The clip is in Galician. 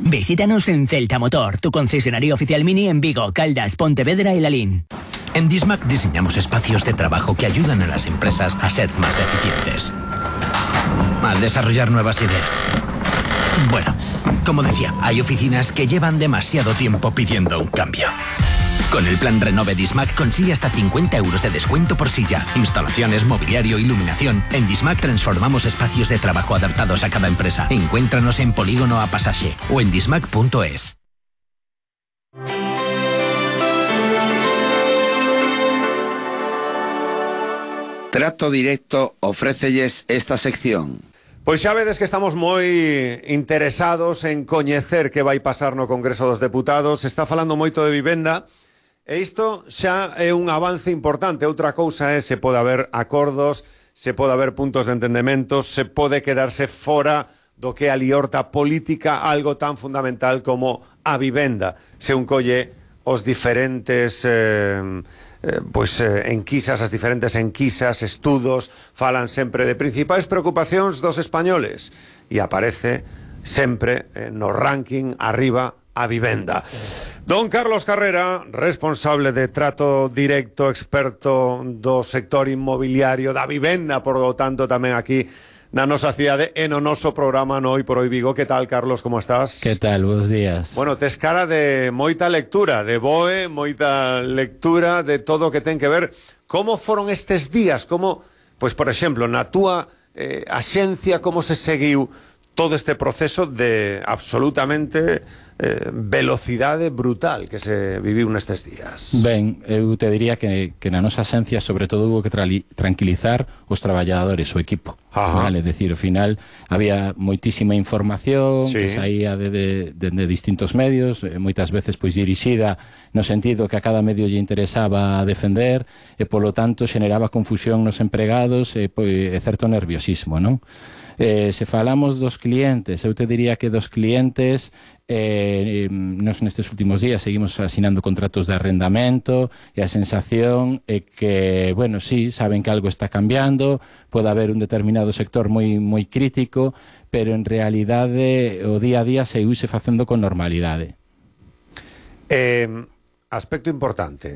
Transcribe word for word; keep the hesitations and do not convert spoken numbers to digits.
Visítanos en Celta Motor, tu concesionario oficial Mini en Vigo, Caldas, Pontevedra y Lalín. En Dismac diseñamos espacios de trabajo que ayudan a las empresas a ser más eficientes, al desarrollar nuevas ideas. Bueno, como decía, hay oficinas que llevan demasiado tiempo pidiendo un cambio. Con el plan Renove Dismac consigue hasta cincuenta euros de descuento por silla, instalaciones, mobiliario, iluminación. En Dismac transformamos espacios de trabajo adaptados a cada empresa. Encuéntranos en Polígono A Pasaje o en dismac punto es. Trato Directo ofrécelles esta sección. Pois xa vedes que estamos moi interesados en coñecer que vai pasar no Congreso dos Deputados. Se está falando moito de vivenda e isto xa é un avance importante. Outra cousa é se pode haber acordos, se pode haber puntos de entendemento, se pode quedarse fora do que é a liorta política algo tan fundamental como a vivenda. Se un colle os diferentes... Eh, Eh, pois eh, enquisas, as diferentes enquisas, estudos, falan sempre de principais preocupacións dos españoles e aparece sempre eh, no ranking arriba a vivenda. Don Carlos Carrera, responsable de Trato Directo, experto do sector inmobiliario, da vivenda, por lo tanto tamén aquí na nosa cidade e no noso programa no Hoy por Hoy Vigo. Que tal, Carlos, como estás? Que tal, buenos días. Bueno, tes cara de moita lectura, de boe, moita lectura de todo o que ten que ver. Como foron estes días? Como, pois, por exemplo, na túa eh, axencia, como se seguiu todo este proceso de absolutamente eh, velocidade brutal que se viviu nestes días? Ben, eu te diría que, que na nosa axencia sobre todo hubo que tranquilizar os traballadores, o equipo. Vale, é dicir, ao final había moitísima información, sí, que saía de, de, de, de distintos medios, moitas veces pois dirixida no sentido que a cada medio lle interesaba defender e polo tanto xeneraba confusión nos empregados e, pois, e certo nerviosismo, non? Eh, se falamos dos clientes, eu te diría que dos clientes eh, nos nestes últimos días seguimos asinando contratos de arrendamento e a sensación é que, bueno, sí, saben que algo está cambiando, pode haber un determinado sector moi moi crítico, pero en realidade o día a día seguise facendo con normalidade. Eh, aspecto importante.